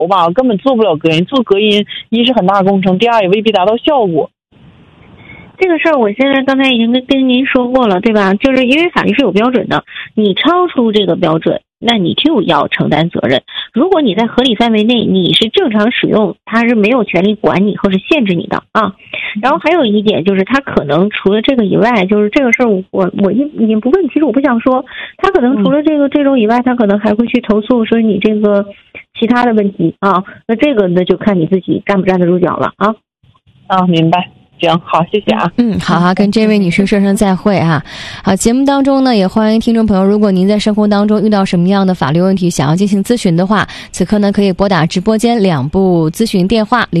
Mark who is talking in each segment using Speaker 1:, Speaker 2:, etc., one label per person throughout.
Speaker 1: 头吧，根本做不了隔音，做隔音一是很大工程，第二也未必达到效果。
Speaker 2: 这个事儿我现在刚才已经跟您说过了，对吧？就是因为法律是有标准的，你超出这个标准，那你就要承担责任。如果你在合理范围内，你是正常使用，他是没有权利管你或者限制你的啊。然后还有一点就是，他可能除了这个以外，就是这个事儿我也不问，其实我不想说，他可能除了这种以外，他可能还会去投诉说你这个其他的问题啊。那这个呢，就看你自己站不站得住脚了啊。
Speaker 1: 啊，明白。行，好，谢谢啊。
Speaker 3: 好，跟这位女士说声再会啊。好，节目当中呢，也欢迎听众朋友，如果您在生活当中遇到什么样的法律问题，想要进行咨询的话，此刻呢可以拨打直播间2部咨询电话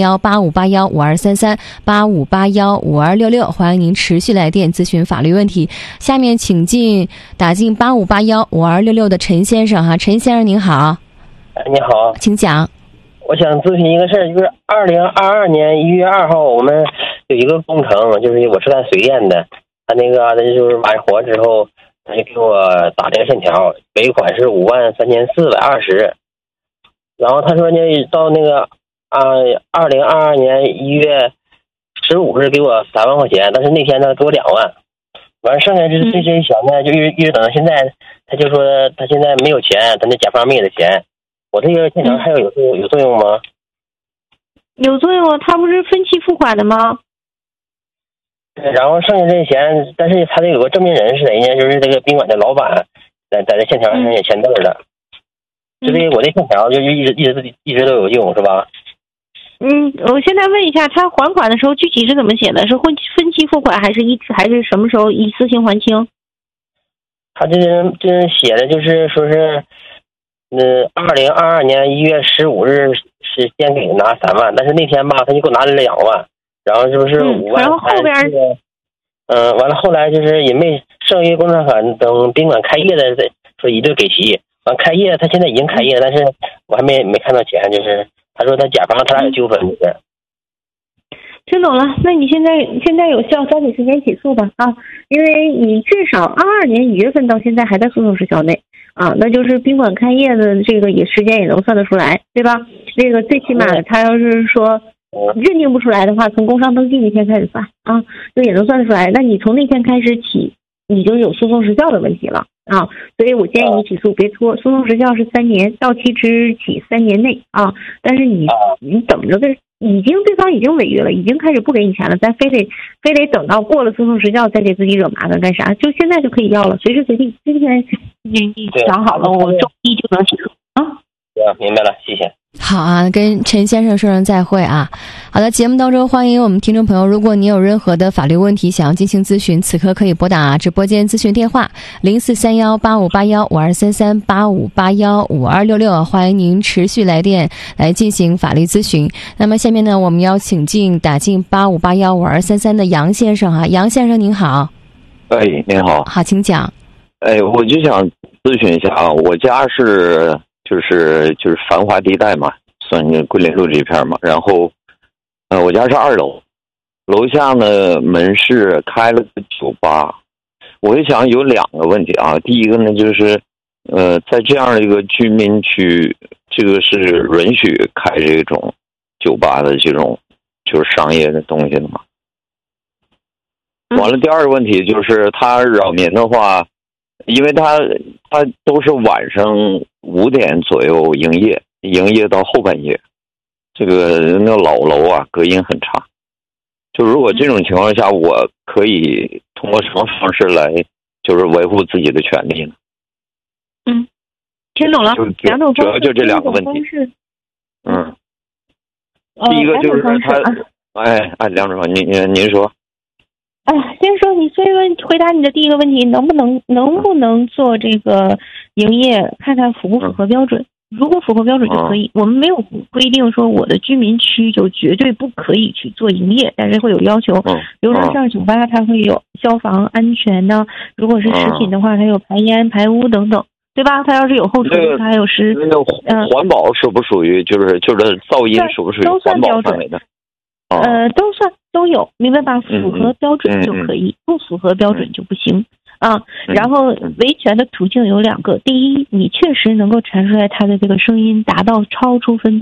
Speaker 3: 04318581523385815266，欢迎您持续来电咨询法律问题。下面请打进85815266的陈先生哈，陈先生您好。
Speaker 4: 你好，
Speaker 3: 请讲。
Speaker 4: 我想咨询一个事儿，就是2022年1月2号，我们有一个工程，就是我是干水电的，他就是完活之后，他就给我打这个线条，尾款是53420，然后他说呢，到2022年1月15日给我3万块钱，但是那天呢给我2万，完剩下这些钱呢就一直等到现在，他就说他现在没有钱，他那甲方没给他钱。我这个线条还有作用吗？
Speaker 2: 有作用啊，他不是分期付款的吗？
Speaker 4: 对，然后剩下这些钱，但是他得有个证明人是谁呢？就是这个宾馆的老板，在这线条上也签字的。就是我这线条就一直都有用，是吧？
Speaker 2: 我现在问一下，他还款的时候具体是怎么写的？是分期付款还是什么时候一次性还清？
Speaker 4: 他这写的就是说是。2022年1月15日是先给拿3万，但是那天吧，他就给我拿了2万，然后是不是5万？
Speaker 2: 然后后边
Speaker 4: 完了后来就是也没剩余工程款等宾馆开业的说一顿给齐，完开业他现在已经开业，但是我还没看到钱，就是他说他甲方他俩有纠纷，就是。
Speaker 2: 听懂了，那你现在有效，抓紧时间起诉吧啊，因为你至少22年1月份到现在还在诉讼时效内。啊，那就是宾馆开业的这个时间也能算得出来，对吧？这个最起码他要是说认定不出来的话，从工商登记那天开始算啊，就也能算得出来。那你从那天开始起，你就有诉讼时效的问题了啊。所以我建议你起诉别拖，诉讼时效是3年，到期之起3年内啊。但是你等着对方已经违约了，已经开始不给你钱了，咱非得等到过了诉讼时效再给自己惹麻烦干啥？就现在就可以要了，随时随地。今天你想好了，我周一就能起诉啊。
Speaker 4: 对，明白了，谢谢。
Speaker 3: 好啊，跟陈先生说声再会啊。好的，节目当中欢迎我们听众朋友，如果你有任何的法律问题想要进行咨询，此刻可以拨打直播间咨询电话04318581523385815266，欢迎您持续来电来进行法律咨询。那么下面呢，我们要请打进85815233的杨先生啊，杨先生您好。
Speaker 5: 您好。
Speaker 3: 好，请讲。
Speaker 5: 我就想咨询一下啊，我家就是繁华地带嘛，算桂林路这片嘛。然后，我家是2楼，楼下呢门市开了个酒吧。我就想有2个问题啊。第一个呢就是，在这样的一个居民区，这个是允许开这种酒吧的这种就是商业的东西的吗？完了，第二个问题就是他扰民的话。因为他都是晚上5点左右营业到后半夜，这个那老楼啊隔音很差。就如果这种情况下，我可以通过什么方式来就是维护自己的权利呢？
Speaker 2: 听懂了，两种方式，
Speaker 5: 主要就这2个问题。第一个就是他，梁主任，您说。
Speaker 2: 先说你回答你的第一个问题，能不能做这个营业，看看符不符合标准。如果符合标准就可以，我们没有规定说我的居民区就绝对不可以去做营业，但是会有要求。比如说像酒吧，它会有消防安全的；如果是食品的话，它有排烟排污等等，对吧？它要是有后厨，它还有
Speaker 5: 环保属不属于就是噪音属不属于环保范围的？都
Speaker 2: 有，明白吧？符合标准就可以，不符合标准就不行。 啊。然后维权的途径有2个，第一，你确实能够传出来他的这个声音达到超出分贝。